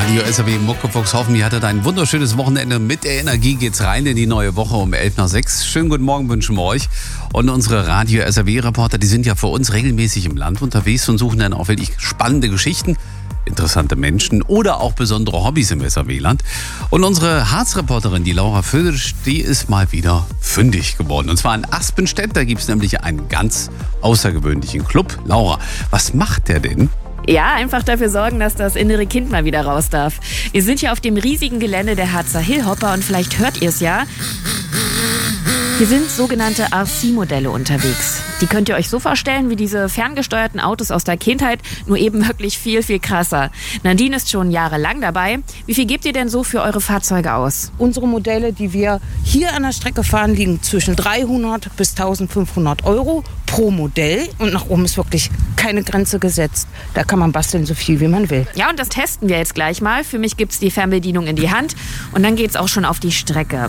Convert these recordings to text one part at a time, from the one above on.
Radio SAW Muckefuchshoffen. Hier hattet ein wunderschönes Wochenende. Mit der Energie geht's rein in die neue Woche um 5:11. Schönen guten Morgen wünschen wir euch. Und unsere Radio SAW-Reporter, die sind ja für uns regelmäßig im Land unterwegs und suchen dann auch wirklich spannende Geschichten, interessante Menschen oder auch besondere Hobbys im SAW-Land. Und unsere Harz-Reporterin, die Laura Födisch, die ist mal wieder fündig geworden. Und zwar in Aspenstedt, da gibt es nämlich einen ganz außergewöhnlichen Club. Laura, was macht der denn? Ja, einfach dafür sorgen, dass das innere Kind mal wieder raus darf. Wir sind hier auf dem riesigen Gelände der Harzer Hillhopper und vielleicht hört ihr es ja. Hier sind sogenannte RC-Modelle unterwegs. Die könnt ihr euch so vorstellen wie diese ferngesteuerten Autos aus der Kindheit, nur eben wirklich viel, viel krasser. Nadine ist schon jahrelang dabei. Wie viel gebt ihr denn so für eure Fahrzeuge aus? Unsere Modelle, die wir hier an der Strecke fahren, liegen zwischen 300 bis 1500 Euro pro Modell. Und nach oben ist wirklich keine Grenze gesetzt. Da kann man basteln, so viel wie man will. Ja, und das testen wir jetzt gleich mal. Für mich gibt's die Fernbedienung in die Hand und dann geht's auch schon auf die Strecke.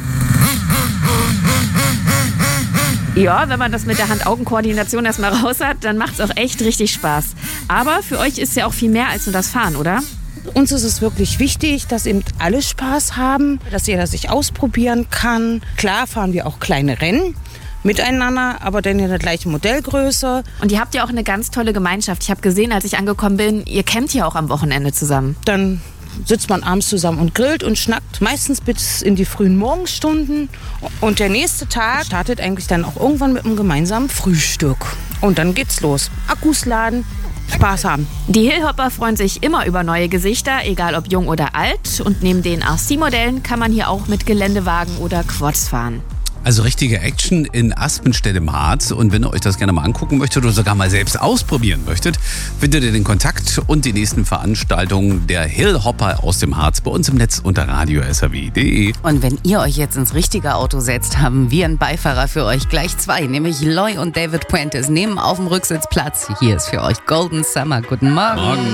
Ja, wenn man das mit der Hand-Augen-Koordination erstmal raus hat, dann macht es auch echt richtig Spaß. Aber für euch ist ja auch viel mehr als nur das Fahren, oder? Uns ist es wirklich wichtig, dass eben alle Spaß haben, dass jeder sich ausprobieren kann. Klar fahren wir auch kleine Rennen miteinander, aber dann in der gleichen Modellgröße. Und ihr habt ja auch eine ganz tolle Gemeinschaft. Ich habe gesehen, als ich angekommen bin, ihr campt ja auch am Wochenende zusammen. Dann sitzt man abends zusammen und grillt und schnackt, meistens bis in die frühen Morgenstunden. Und der nächste Tag startet eigentlich dann auch irgendwann mit einem gemeinsamen Frühstück. Und dann geht's los. Akkus laden, Spaß haben. Die Hillhopper freuen sich immer über neue Gesichter, egal ob jung oder alt. Und neben den RC-Modellen kann man hier auch mit Geländewagen oder Quads fahren. Also richtige Action in Aspenstedt im Harz. Und wenn ihr euch das gerne mal angucken möchtet oder sogar mal selbst ausprobieren möchtet, findet ihr den Kontakt und die nächsten Veranstaltungen der Hillhopper aus dem Harz bei uns im Netz unter radiosaw.de. Und wenn ihr euch jetzt ins richtige Auto setzt, haben wir einen Beifahrer für euch. Gleich zwei, nämlich Loy und David Puentes nehmen auf dem Rücksitz Platz. Hier ist für euch Golden Summer. Guten Morgen. Morgen.